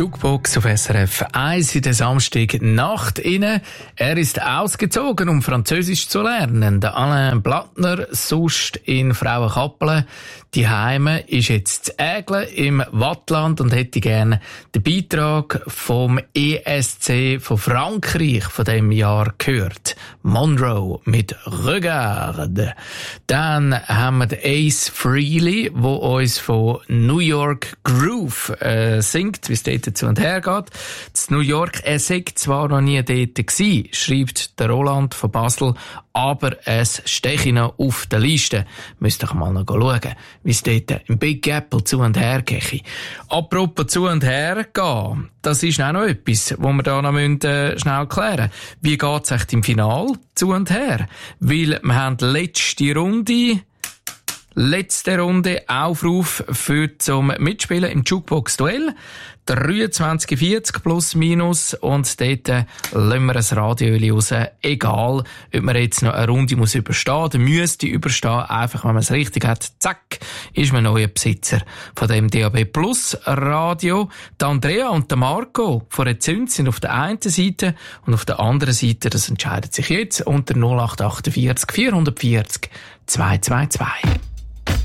Jukebox auf SRF 1 in der Samstagnacht inne. Er ist ausgezogen, um Französisch zu lernen. Der Alain Blattner, sonst in Frauenkappelen. Die Heime ist jetzt zu Ägle im Wattland und hätte gerne den Beitrag vom ESC von Frankreich von dem Jahr gehört. Monroe mit Regarde. Dann haben wir den Ace Frehley, wo uns von New York Groove singt, wie es dort zu und her geht. Das New York, er sei zwar noch nie dort gewesen, schreibt der Roland von Basel, aber es stehe noch auf der Liste. Müsst ihr mal noch schauen, wie es dort im Big Apple zu und her gehe. Apropos zu und her gehen, das ist auch noch etwas, wo wir da noch schnell klären müssen. Wie geht es echt im Final zu und her? Weil wir haben letzte Runde Aufruf für zum Mitspielen im Jukebox-Duell. 23,40 plus minus und dort lassen wir ein Radioöli raus. Egal, ob man jetzt noch eine Runde muss überstehen oder müsste überstehen. Einfach, wenn man es richtig hat, zack, ist man neuer Besitzer von dem DAB Plus Radio. Die Andrea und der Marco von der Zünd sind auf der einen Seite und auf der anderen Seite, das entscheidet sich jetzt unter 0848 440 222.